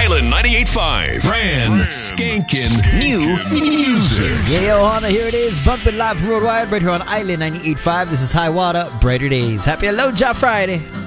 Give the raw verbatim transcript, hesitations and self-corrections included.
Island ninety-eight point five. Brand skanking new music. Yeah, yo, Hana, here it is. Bumping live from Worldwide right here on Island ninety-eight point five. This is High Water, Brighter Days. Happy Aloha Friday.